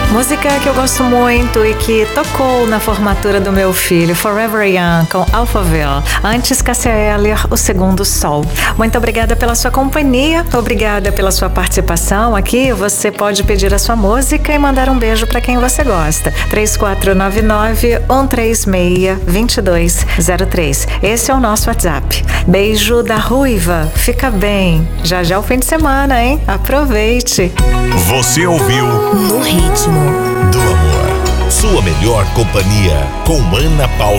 Música que eu gosto muito e que tocou na formatura do meu filho, Forever Young, com Alphaville. Antes, Cássia Eller, O Segundo Sol. Muito obrigada pela sua companhia, obrigada pela sua participação aqui. Você pode pedir a sua música e mandar um beijo para quem você gosta. 3499-136-2203. Esse é o nosso WhatsApp. Beijo da Ruiva. Fica bem. Já já é o fim de semana, hein? Aproveite. Você ouviu No Ritmo do Amor. Sua melhor companhia com Ana Paula